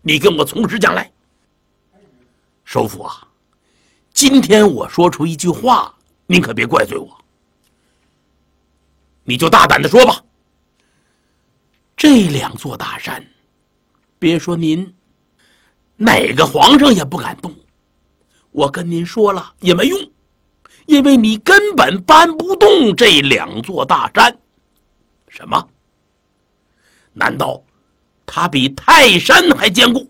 你跟我从实讲来。首府啊，今天我说出一句话，您可别怪罪我。你就大胆的说吧。这2座大山，别说您，哪个皇上也不敢动。我跟您说了也没用，因为你根本搬不动这2座大山。什么？难道它比泰山还坚固？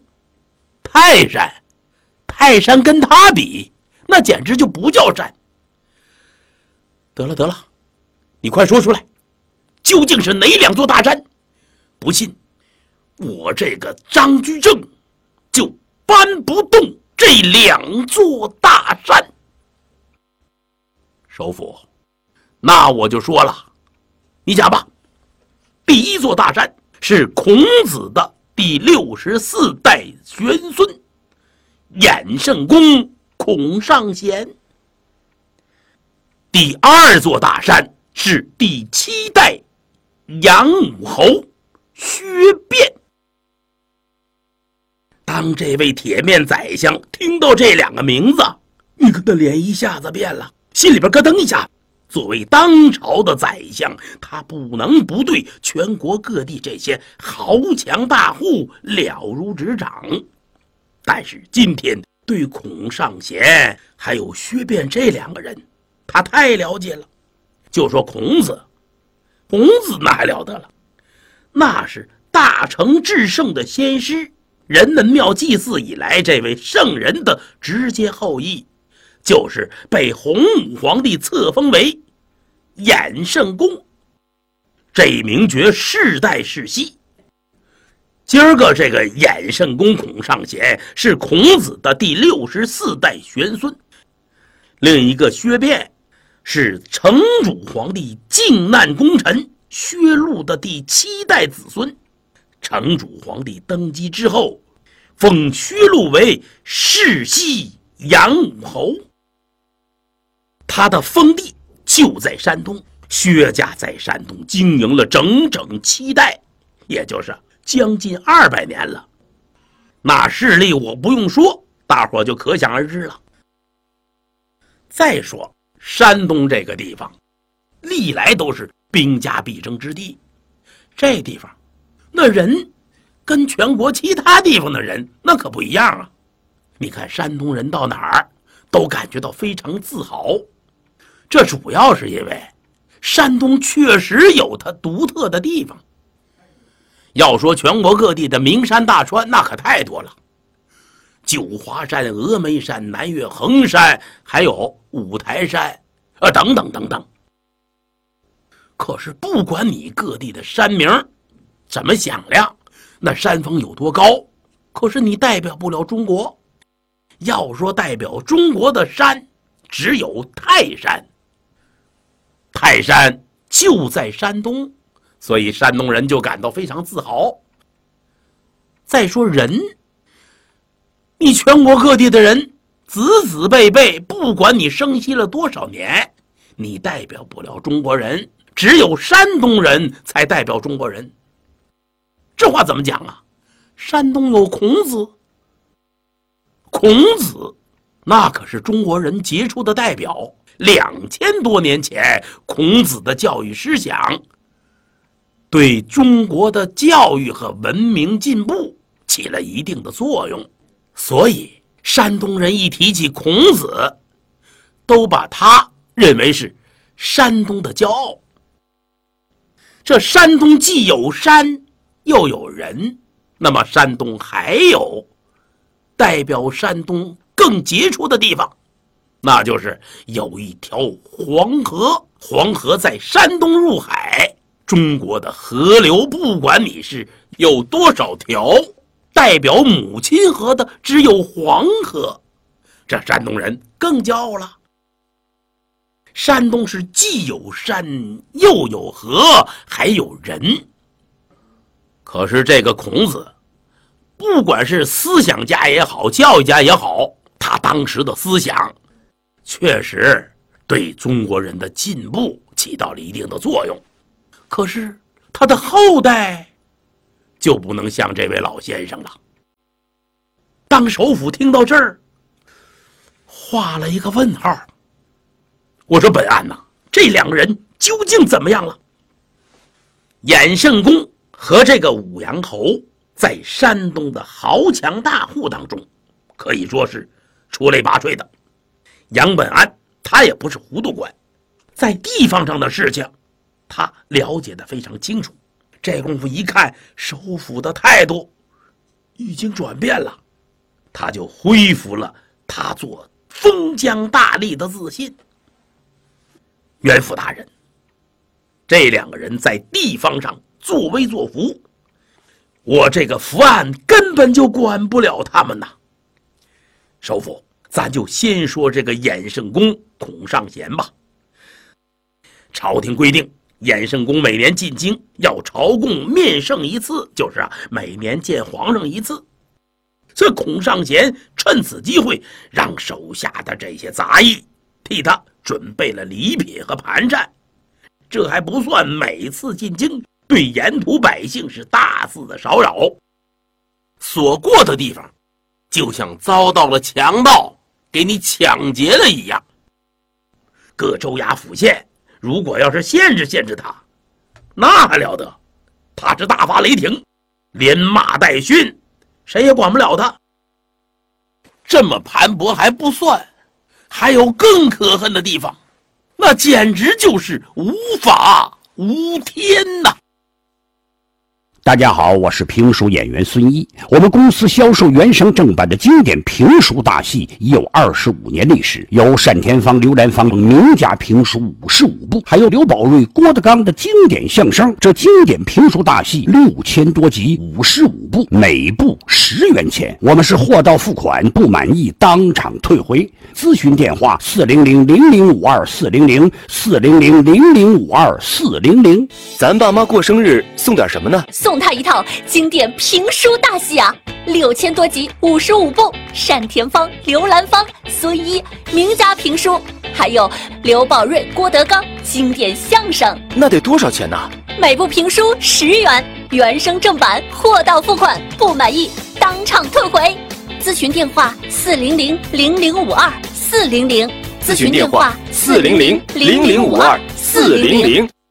泰山跟它比，那简直就不叫山。得了，你快说出来，究竟是哪2座大山？不信，我这个张居正就搬不动这2座大山。首府，那我就说了，你讲吧。第1座大山是孔子的第64代玄孙衍圣公孔尚贤。第2座大山是第7代杨武侯薛变。当这位铁面宰相听到这2个名字，你看他脸一下子变了，心里边咯噔一下。作为当朝的宰相，他不能不对全国各地这些豪强大户了如指掌。但是今天对孔尚贤还有薛变这2个人，他太了解了。就说孔子那还了得了，那是大成至圣的先师，人们庙祭祀以来这位圣人的直接后裔，就是被洪武皇帝册封为衍圣公，这名爵世代世袭。今儿个这个衍圣公孔尚贤是孔子的第64代玄孙，另一个薛变是成主皇帝靖难功臣薛禄的第7代子孙。成主皇帝登基之后，封薛禄为世袭杨武侯，他的封地就在山东，薛家在山东经营了整整7代，也就是将近200年了。那势力我不用说，大伙就可想而知了。再说山东这个地方历来都是兵家必争之地，这地方那人跟全国其他地方的人那可不一样啊。你看山东人到哪儿都感觉到非常自豪，这主要是因为山东确实有它独特的地方。要说全国各地的名山大川，那可太多了，九华山、峨眉山、南岳衡山，还有五台山等等等等。可是不管你各地的山名怎么响亮，那山峰有多高，可是你代表不了中国。要说代表中国的山，只有泰山。泰山就在山东，所以山东人就感到非常自豪。再说人，你全国各地的人子子辈辈，不管你生息了多少年，你代表不了中国人，只有山东人才代表中国人。这话怎么讲啊？山东有孔子，孔子那可是中国人杰出的代表，2000多年前孔子的教育思想对中国的教育和文明进步起了一定的作用，所以山东人一提起孔子，都把他认为是山东的骄傲。这山东既有山又有人，那么山东还有代表山东更杰出的地方，那就是有一条黄河。黄河在山东入海，中国的河流不管你是有多少条，代表母亲河的只有黄河，这山东人更骄傲了。山东是既有山又有河还有人。可是这个孔子，不管是思想家也好，教育家也好，他当时的思想确实对中国人的进步起到了一定的作用。可是他的后代就不能像这位老先生了。 当首府听到这儿，画了一个问号。我说本案这两个人究竟怎么样了？衍圣公和这个武阳侯在山东的豪强大户当中，可以说是出类拔萃的。杨本安他也不是糊涂官，在地方上的事情他了解得非常清楚。这功夫一看首府的态度已经转变了，他就恢复了他做封疆大吏的自信。袁府大人，这两个人在地方上作威作福，我这个伏案根本就管不了他们呐。首府，咱就先说这个衍圣公孔尚贤吧。朝廷规定，衍圣公每年进京要朝贡面圣一次，就是每年见皇上一次。这孔尚贤趁此机会，让手下的这些杂役替他准备了礼品和盘缠。这还不算每次进京对沿途百姓是大肆的骚扰，所过的地方就像遭到了强盗给你抢劫了一样。各州衙府县如果要是限制他，那还了得，他是大发雷霆，连骂带训，谁也管不了他。这么盘剥还不算，还有更可恨的地方，那简直就是无法无天呐！ 大家好，我是评书演员孙一。我们公司销售原声正版的经典评书大戏已有25年历史，有单田芳、刘兰芳名家评书55部，还有刘宝瑞、郭德纲的经典相声。这经典评书大戏6000多集，55部，每部10元钱。我们是货到付款，不满意当场退回。咨询电话400-0052-400，400-0052-400。 咱爸妈过生日送点什么呢？ 送他一套经典评书大戏啊，6000多集，55部，单田芳、刘兰芳、孙一名家评书，还有刘宝瑞、郭德纲经典相声。 那得多少钱呢？ 每部评书10元，原声正版，货到付款，不满意当场退回。咨询电话400-0052-400， 咨询电话400-0052-400。